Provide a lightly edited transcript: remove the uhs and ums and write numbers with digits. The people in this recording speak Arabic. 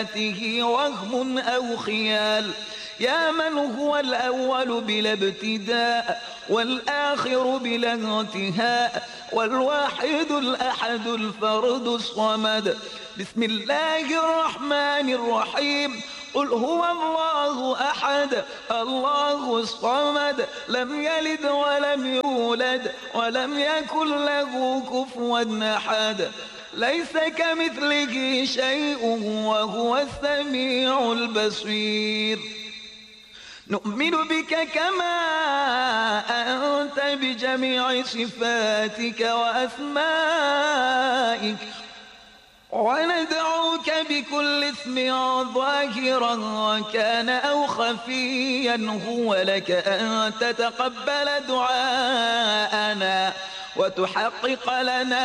وهم أو خيال. يا من هو الأول بلا ابتداء والآخر بلا انتهاء والواحد الأحد الفرد الصمد. بسم الله الرحمن الرحيم. قل هو الله أحد الله الصمد لم يلد ولم يولد ولم يكن له كفوا أحد. ليس كمثله شيء وهو السميع البصير. نؤمن بك كما أنت بجميع صفاتك وأسمائك وندعوك بكل اسم ظاهرا وكان أو خفيا هو لك أن تتقبل دعاءنا وتحقق لنا